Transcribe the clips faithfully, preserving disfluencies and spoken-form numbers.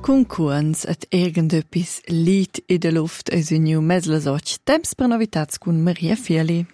Concuens et irgendetwas liegt in der Luft, es in new meslesoch. Temps per novitats con Maria Fieli.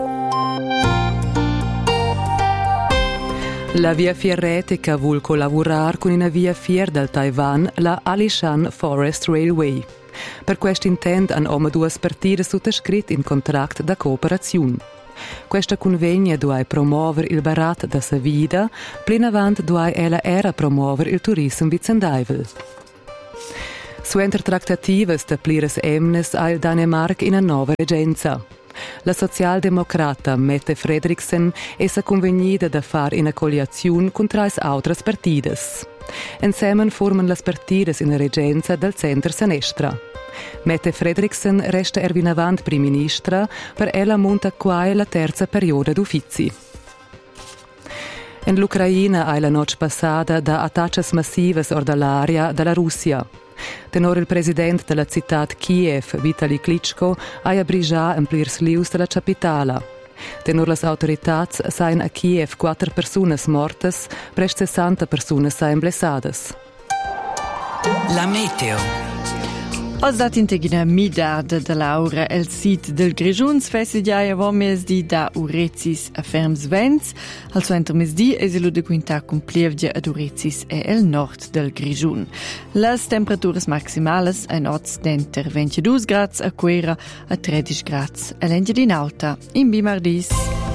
La via fierretica vuol collaborare con una via fier del Taiwan, la Alishan Forest Railway. Per questo intent hanno oma due partite sottoscritte in contratto da cooperazione. Questa convegna doveva promuovere il barat da sa vida, plena avant doveva ella era promuovere il turismo vicendaivel. Suenter trattative stablires emnes al Danemark in una nuova regenza. La socialdemocrata Mette Frederiksen è sa convegnida da fare una coalizione con tre altre partite. Insieme formano le partite in regenza del centro-sinistra. Mette Frederiksen resta ervinavant prima ministra, per ella monta qua la terza periodo d'uffizi. In l'Ucraina ha la notte passata da attacchi massivi orda l'area dalla Russia. Tenor il presidente della città Kiev, Vitali Klitschko, ha abbrigiato un plirs lius della capitale. Tenor le autorità sain a Kiev quattro persone morte, presto sessanta persone sain blessate. La meteo. Als dat integina midada da Laura el sit del Grigiuns fessigiaia vo mesdi da urezis a ferms vents, al suo intermesdi es elu de quinta con plievgia ad urezis e el nord del Grigiun. Las temperaturas maximales en oz denter ventidue grads a Quera a tredici grads a l'Engia d'Inalta in Bimardis.